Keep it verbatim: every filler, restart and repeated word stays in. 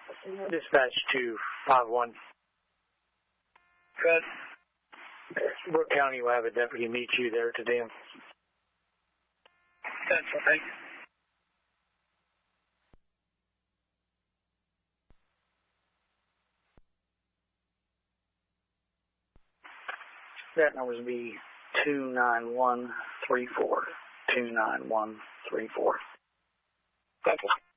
Dispatch to five one. Good. Brooke County will have a deputy meet you there today. That's right. That number will be two nine one three four. two nine one three four. Thank you.